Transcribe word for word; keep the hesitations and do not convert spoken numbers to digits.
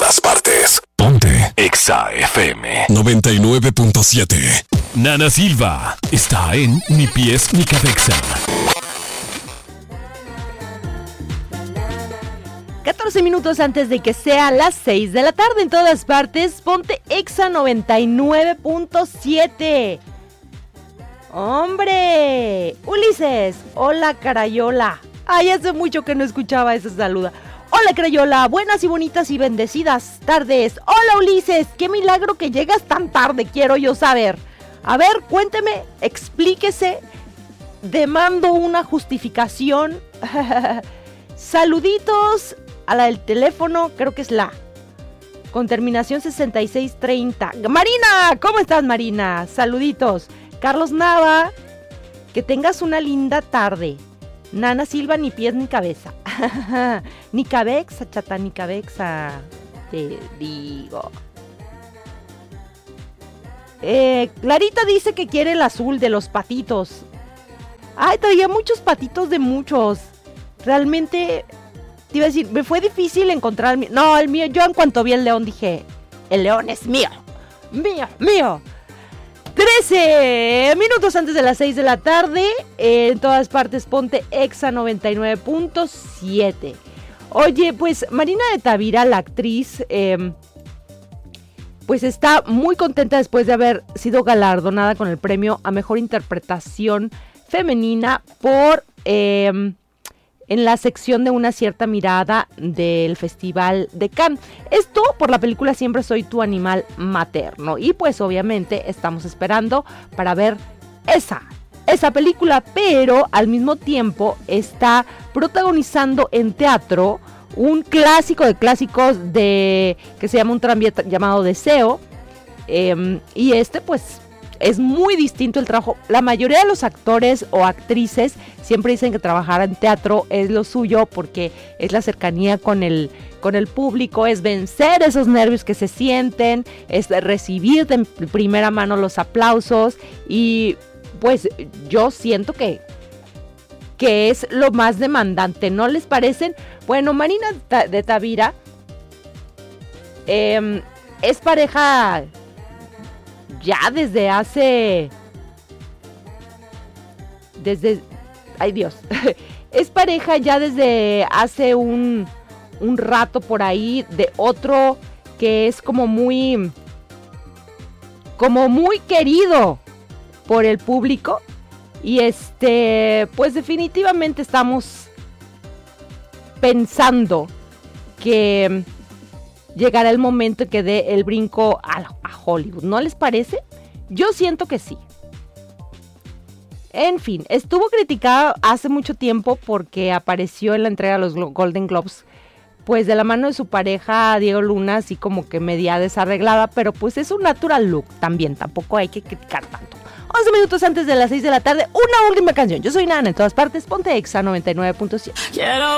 todas partes. Ponte Exa F M noventa y nueve punto siete. Nana Silva está en Ni Pies Ni Cabeza. catorce minutos antes de que sea las seis de la tarde en todas partes, ponte Exa noventa y nueve punto siete. ¡Hombre! Ulises, hola Carayola. Ay, hace mucho que no escuchaba esa saluda. Hola Crayola, buenas y bonitas y bendecidas tardes. Hola Ulises, qué milagro que llegas tan tarde, quiero yo saber. A ver, cuénteme, explíquese, demando una justificación. Saluditos a la del teléfono, creo que es la, con terminación sesenta y seis treinta. Marina, ¿cómo estás Marina? Saluditos. Carlos Nava, que tengas una linda tarde. Nana Silva, ni pies ni cabeza. Ni cabeza, chata, ni cabeza. Te digo. Eh, Clarita dice que quiere el azul de los patitos. Ay, traía muchos patitos de muchos. Realmente, te iba a decir, me fue difícil encontrar el mío. No, el mío, yo en cuanto vi el león dije, el león es mío. Mío, mío. trece minutos antes de las seis de la tarde, eh, en todas partes ponte Exa noventa y nueve punto siete. Oye, pues Marina de Tavira, la actriz, eh, pues está muy contenta después de haber sido galardonada con el premio a Mejor Interpretación Femenina por... Eh, en la sección de Una cierta mirada del Festival de Cannes. Esto por la película Siempre soy tu animal materno. Y pues obviamente estamos esperando para ver esa, esa película, pero al mismo tiempo está protagonizando en teatro un clásico de clásicos de que se llama Un tranvía llamado Deseo. Eh, y este pues... es muy distinto el trabajo. La mayoría de los actores o actrices siempre dicen que trabajar en teatro es lo suyo porque es la cercanía con el, con el público, es vencer esos nervios que se sienten, es recibir de primera mano los aplausos y pues yo siento que, que es lo más demandante, ¿no les parecen? Bueno, Marina de Tavira eh, es pareja... ya desde hace... Desde... Ay Dios. Es pareja ya desde hace un, un rato por ahí de otro que es como muy... Como muy querido por el público. Y este... Pues definitivamente estamos pensando que... llegará el momento en que dé el brinco a, a Hollywood, ¿no les parece? Yo siento que sí. En fin, estuvo criticada hace mucho tiempo porque apareció en la entrega de los Golden Globes, pues de la mano de su pareja Diego Luna, así como que media desarreglada, pero pues es un natural look también, tampoco hay que criticar tanto. once minutos antes de las seis de la tarde, una última canción. Yo soy Nana, en todas partes, ponte Exa noventa y nueve punto siete.